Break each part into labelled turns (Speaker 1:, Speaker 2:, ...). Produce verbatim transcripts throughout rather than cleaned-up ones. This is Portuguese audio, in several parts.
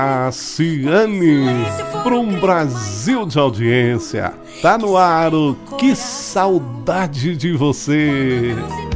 Speaker 1: Cassiane, para um Brasil de audiência. Tá no ar o Que Saudade de Você.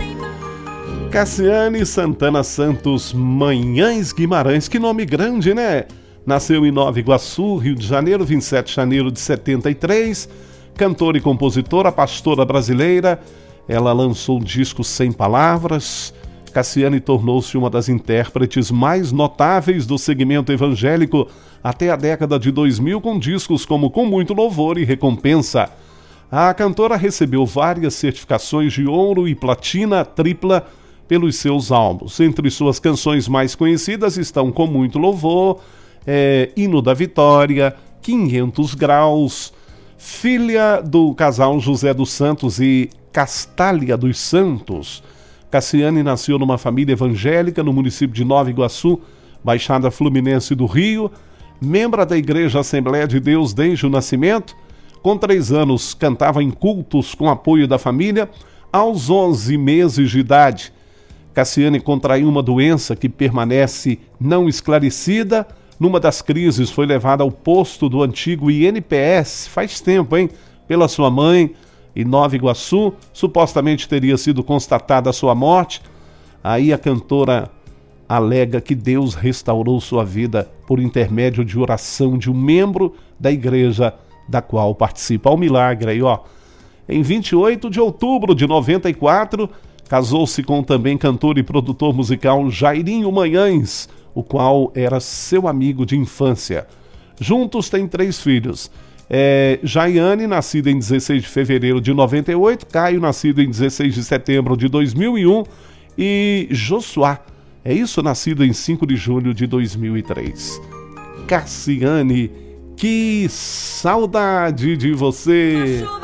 Speaker 1: Cassiane Santana Santos Manhães Guimarães, que nome grande, né? Nasceu em Nova Iguaçu, Rio de Janeiro, vinte e sete de janeiro de setenta e três. Cantora e compositora, pastora brasileira. Ela lançou o disco Sem Palavras. Cassiane tornou-se uma das intérpretes mais notáveis do segmento evangélico até a década de dois mil, com discos como Com Muito Louvor e Recompensa. A cantora recebeu várias certificações de ouro e platina tripla pelos seus álbuns. Entre suas canções mais conhecidas estão Com Muito Louvor, é, Hino da Vitória, quinhentos graus, filha do casal José dos Santos e Castália dos Santos. Cassiane nasceu numa família evangélica no município de Nova Iguaçu, Baixada Fluminense do Rio, membro da Igreja Assembleia de Deus desde o nascimento. Com três anos, cantava em cultos com apoio da família. Aos onze meses de idade, Cassiane contraiu uma doença que permanece não esclarecida. Numa das crises, foi levada ao posto do antigo I N P S, faz tempo, hein? Pela sua mãe, em Nova Iguaçu. Supostamente teria sido constatada a sua morte. Aí a cantora alega que Deus restaurou sua vida por intermédio de oração de um membro da igreja da qual participa. Ao milagre aí, ó. Em vinte e oito de outubro de noventa e quatro, casou-se com também cantor e produtor musical Jairinho Manhães, o qual era seu amigo de infância. Juntos têm três filhos. É, Jaiane, nascida em dezesseis de fevereiro de noventa e oito, Caio, nascido em dezesseis de setembro de dois mil e um, e Josuá, é isso, nascido em cinco de julho de dois mil e três. Cassiane, que saudade de você!